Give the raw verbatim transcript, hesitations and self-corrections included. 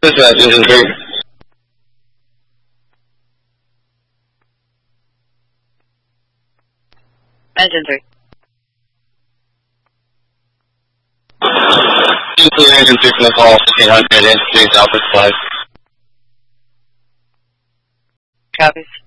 Dispatch, engine three. Engine three. Engine three, engine three from the call, fifteen hundred, engine three, Southwest five. Copies.